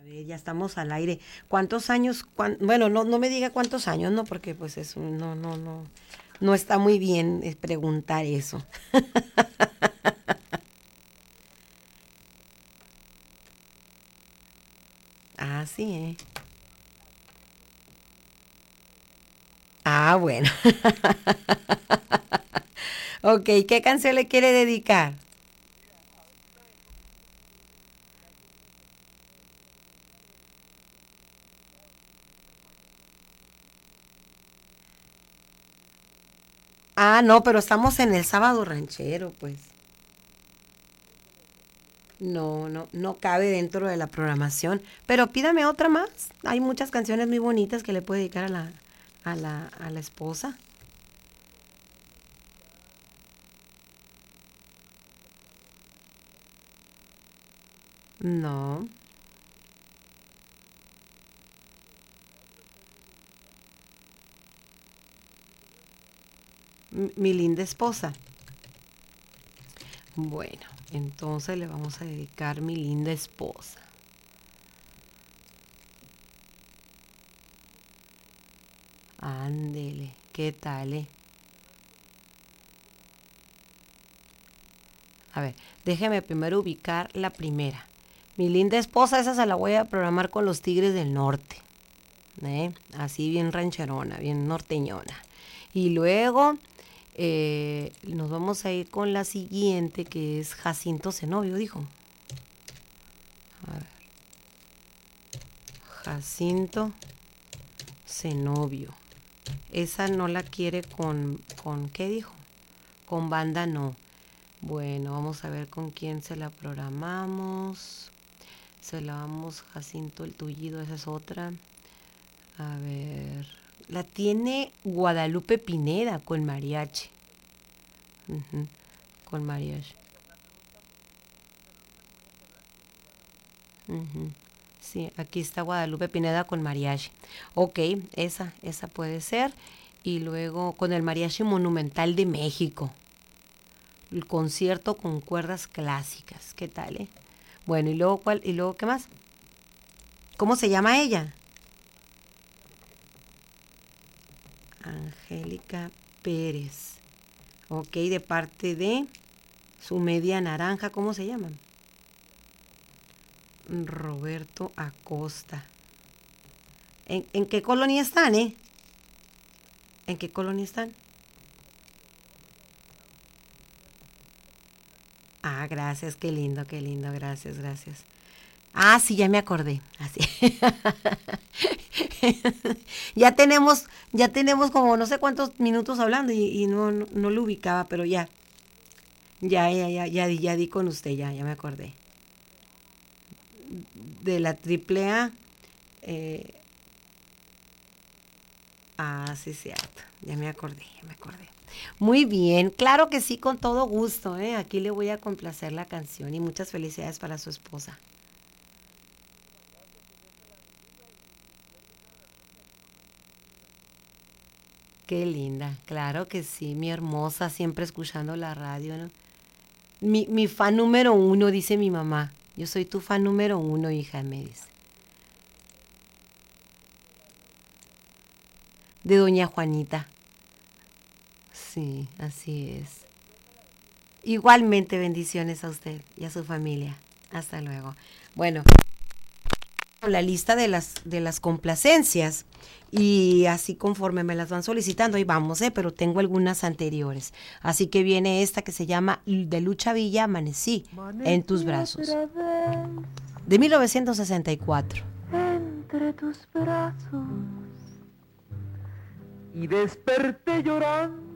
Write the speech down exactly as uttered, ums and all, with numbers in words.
Ya estamos al aire. ¿Cuántos años? Cuán- bueno, no, no me diga cuántos años, ¿no? Porque pues eso no, no, no, no está muy bien eh, preguntar eso. Ah, sí, ¿eh? Ah, bueno. Ok, ¿qué canción le quiere dedicar? Ah, no, pero estamos en el sábado ranchero, pues. No, no, no cabe dentro de la programación. Pero pídame otra más. Hay muchas canciones muy bonitas que le puede dedicar a la, a la, a la esposa. No, m- mi linda esposa. Bueno, entonces le vamos a dedicar mi linda esposa. Ándele, ¿qué tal, eh? A ver, déjeme primero ubicar la primera. Mi linda esposa, esa se la voy a programar con los Tigres del Norte. ¿Eh? Así bien rancherona, bien norteñona. Y luego eh, nos vamos a ir con la siguiente, que es Jacinto Zenobio, dijo. A ver, Jacinto Zenobio. Esa no la quiere con, con, ¿qué dijo? Con banda no. Bueno, vamos a ver con quién se la programamos. Se la vamos, Jacinto el Tullido, esa es otra. A ver, la tiene Guadalupe Pineda con mariachi. Ujú, con mariachi. Ujú. Sí, aquí está Guadalupe Pineda con mariachi. Ok, esa, esa puede ser. Y luego con el Mariachi Monumental de México. El concierto con cuerdas clásicas. ¿Qué tal, eh? Bueno, y luego cuál, y luego qué más? ¿Cómo se llama ella? Angélica Pérez. Ok, de parte de su media naranja, ¿cómo se llama? Roberto Acosta. ¿En, en qué colonia están, eh? ¿En qué colonia están? Ah, gracias, qué lindo, qué lindo, gracias, gracias. Ah, sí, ya me acordé. Así. ya tenemos, ya tenemos como no sé cuántos minutos hablando y, y no, no, no lo ubicaba, pero ya, ya, ya, ya, ya, di- ya di con usted, ya, ya me acordé. De la triple A. Eh, ah, sí, cierto. Ya me acordé, ya me acordé. Muy bien, claro que sí, con todo gusto, ¿eh? Aquí le voy a complacer la canción y muchas felicidades para su esposa. Qué linda, claro que sí, mi hermosa, siempre escuchando la radio, ¿no? Mi, mi fan número uno, dice mi mamá. Yo soy tu fan número uno, hija, me dice. De doña Juanita. Sí, así es. Igualmente bendiciones a usted y a su familia. Hasta luego. Bueno, la lista de las, de las complacencias y así conforme me las van solicitando, ahí vamos, ¿eh? Pero tengo algunas anteriores. Así que viene esta que se llama de Lucha Villa, Amanecí en tus brazos, de mil novecientos sesenta y cuatro. Entre tus brazos y desperté llorando